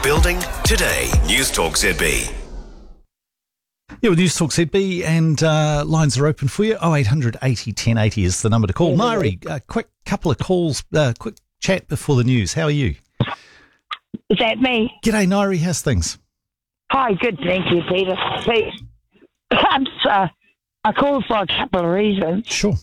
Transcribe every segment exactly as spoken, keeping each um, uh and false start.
Building today. News Talk Z B. Yeah, with News Talk Z B, and uh, lines are open for you. oh eight hundred eighty ten eighty is the number to call. Nairi, a quick couple of calls, uh, quick chat before the news. How are you? Is that me? G'day, Nairi. How's things? Hi, good, thank you, Peter. Pete, I'm, uh, I called for a couple of reasons. Sure.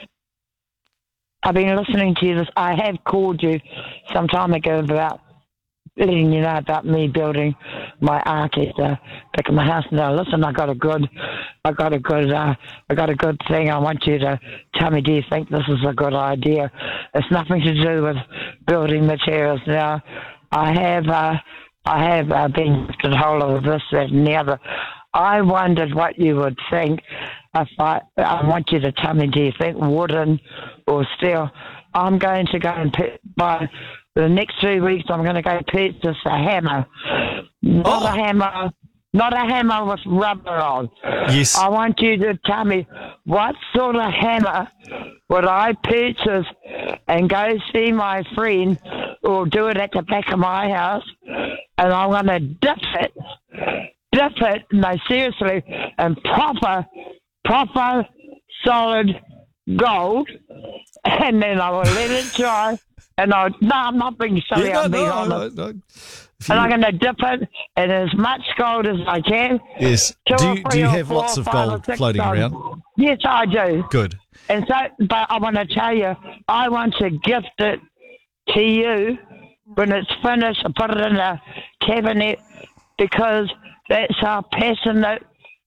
I've been listening to you. This. I have called you some time ago about letting you know about me building my ark at the back of my house. Now, listen, I got a good, I got a good, uh, I got a good thing. I want you to tell me, do you think this is a good idea? It's nothing to do with building materials. Now, I have, uh, I have uh, been getting hold of this, that, and the other. I wondered what you would think if I, I want you to tell me, do you think wooden or steel? I'm going to go and pick, by the next two weeks, I'm going to go purchase a hammer. Not Oh. a hammer, not a hammer with rubber on. Yes. I want you to tell me what sort of hammer would I purchase and go see my friend or do it at the back of my house, and I'm going to dip it, dip it, no, seriously, in proper, proper, solid gold, and then I will let it dry, and I'll, no, I'm not being silly, Yeah, no, I'm being no, honest. no, no. If you- And I'm going to dip it in as much gold as I can. Yes. Two Do or you, do three you or have four lots or of five or gold six floating tons. around? Yes, I do. Good. And so, but I want to tell you, I want to gift it to you when it's finished. I put it in a cabinet because that's how passionate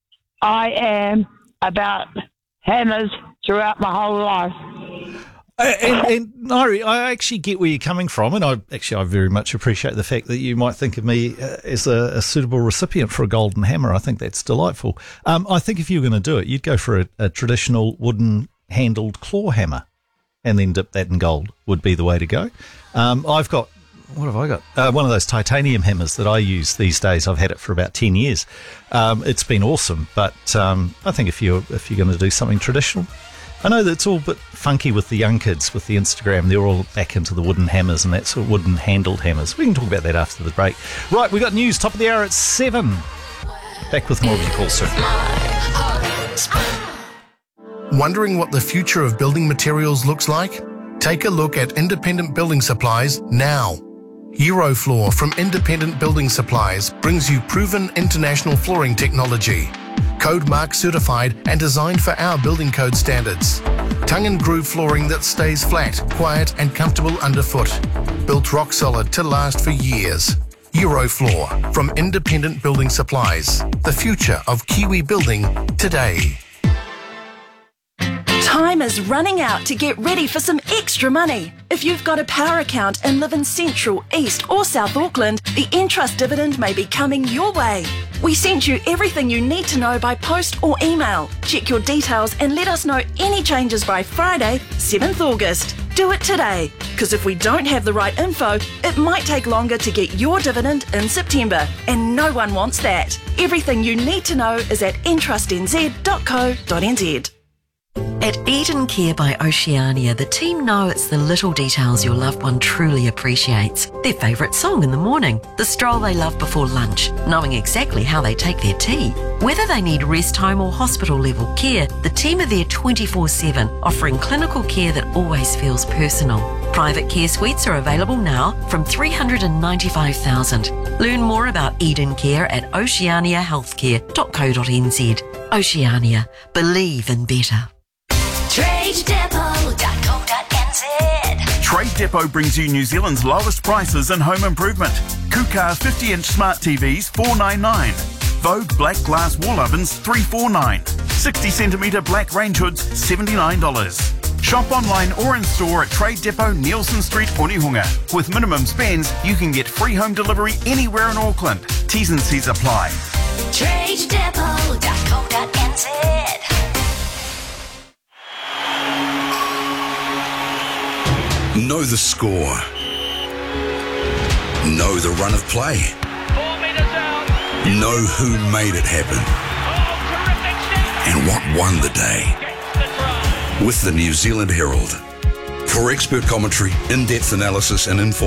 I am about hammers throughout my whole life. Uh, and, and Nairi, I actually get where you're coming from, and I actually I very much appreciate the fact that you might think of me uh, as a, a suitable recipient for a golden hammer. I think that's delightful. Um, I think if you were going to do it, you'd go for a, a traditional wooden-handled claw hammer, and then dip that in gold would be the way to go. Um, I've got, what have I got? Uh, one of those titanium hammers that I use these days. I've had it for about ten years. Um, it's been awesome, but um, I think if you're if you're going to do something traditional, I know that it's all a bit funky with the young kids with the Instagram. They're all back into the wooden hammers and that sort of wooden handled hammers. We can talk about that after the break. Right, we got news, top of the hour at seven. Back with more of your calls soon. Wondering what the future of building materials looks like? Take a look at Independent Building Supplies now. Eurofloor from Independent Building Supplies brings you proven international flooring technology. Code Mark certified and designed for our building code standards. Tongue and groove flooring that stays flat, quiet and comfortable underfoot. Built rock solid to last for years. Eurofloor from Independent Building Supplies. The future of Kiwi building today. Time is running out to get ready for some extra money. If you've got a power account and live in Central, East or South Auckland, the Entrust dividend may be coming your way. We sent you everything you need to know by post or email. Check your details and let us know any changes by Friday, seventh August. Do it today, because if we don't have the right info, it might take longer to get your dividend in September, and no one wants that. Everything you need to know is at entrust n z dot co dot n z. At Eden Care by Oceania, the team know it's the little details your loved one truly appreciates. Their favourite song in the morning, the stroll they love before lunch, knowing exactly how they take their tea. Whether they need rest home or hospital level care, the team are there twenty-four seven, offering clinical care that always feels personal. Private care suites are available now from three hundred ninety-five thousand dollars. Learn more about Eden Care at oceania healthcare dot co dot n z. Oceania. Believe in better. trade depot dot co dot n z. Trade Depot brings you New Zealand's lowest prices in home improvement. Kukar fifty inch smart T Vs four ninety-nine. Vogue black glass wall ovens three forty-nine. sixty centimetre black range hoods seventy-nine dollars. Shop online or in store at Trade Depot, Nielsen Street, Onehunga. With minimum spends, you can get free home delivery anywhere in Auckland. T's and C's apply. trade depot dot co dot n z. Know the score. Know the run of play. Four metres out. Know who made it happen. Oh, terrific step. And what won the day. Gets the try. With the New Zealand Herald. For expert commentary, in-depth analysis and informed